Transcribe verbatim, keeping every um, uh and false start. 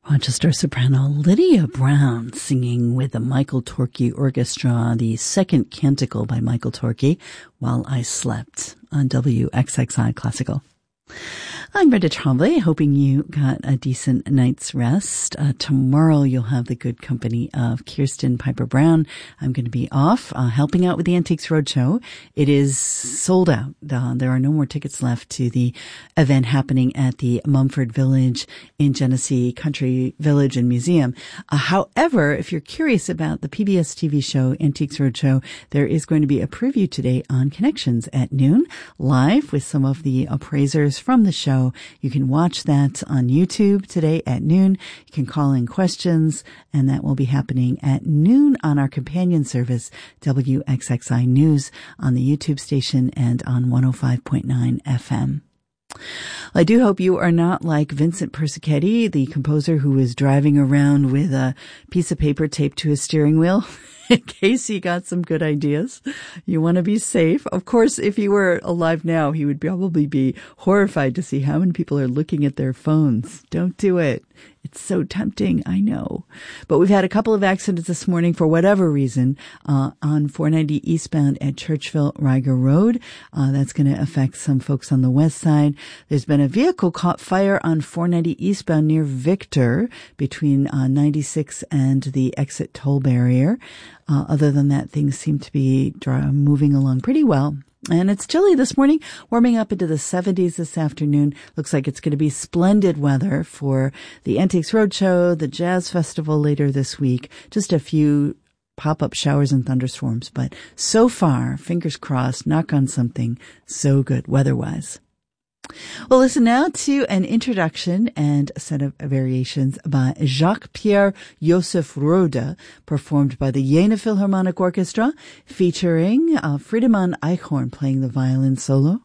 Rochester soprano Lydia Brown singing with the Michael Torke Orchestra, the second canticle by Michael Torke, While I Slept, on W X X I Classical. I'm Brenda Trombley, hoping you got a decent night's rest. Uh, tomorrow you'll have the good company of Kirsten Piper Brown. I'm going to be off, uh, helping out with the Antiques Roadshow. It is sold out. Uh, there are no more tickets left to the event happening at the Mumford Village in Genesee Country Village and Museum. Uh, however, if you're curious about the P B S T V show, Antiques Roadshow, there is going to be a preview today on Connections at noon, live with some of the appraisers from the show. You can watch that on YouTube today at noon. You can call in questions, and that will be happening at noon on our companion service, W X X I News, on the YouTube station and on one oh five point nine F M. I do hope you are not like Vincent Persichetti, the composer who was driving around with a piece of paper taped to his steering wheel in case he got some good ideas. You want to be safe. Of course, if he were alive now, he would probably be horrified to see how many people are looking at their phones. Don't do it. It's so tempting, I know. But we've had a couple of accidents this morning for whatever reason uh, on four ninety eastbound at Churchville-Riger Road. Uh, that's going to affect some folks on the west side. There's been a vehicle caught fire on four ninety eastbound near Victor between uh, ninety-six and the exit toll barrier. Uh, other than that, things seem to be dry, moving along pretty well. And it's chilly this morning, warming up into the seventies this afternoon. Looks like it's going to be splendid weather for the Antiques Roadshow, the Jazz Festival later this week. Just a few pop-up showers and thunderstorms. But so far, fingers crossed, knock on something, so good weather-wise. Well, listen now to an introduction and a set of variations by Jacques-Pierre Joseph Roda, performed by the Jena Philharmonic Orchestra, featuring uh, Friedemann Eichhorn playing the violin solo.